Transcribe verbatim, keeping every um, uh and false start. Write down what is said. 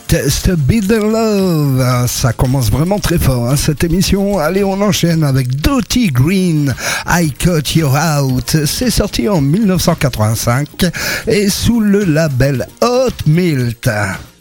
Test Be The Love. Ça commence vraiment très fort, hein, cette émission. Allez, on enchaîne avec Dottie Green, I Cut You Out. C'est sorti en mille neuf cent quatre-vingt-cinq et sous le label Hot Milt.